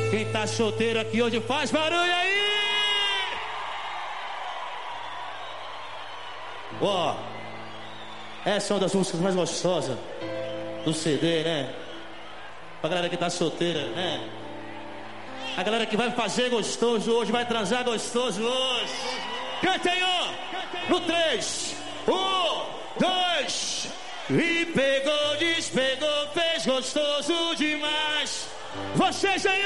Quem tá solteiro aqui hoje faz barulho aí! Ó, essa é uma das músicas mais gostosas do CD, né? Pra galera que tá solteira, né? A galera que vai fazer gostoso hoje, vai transar gostoso hoje. Cantem, ó! No 3, 1, 2. E pegou, despegou, fez gostoso demais. Vocês aí!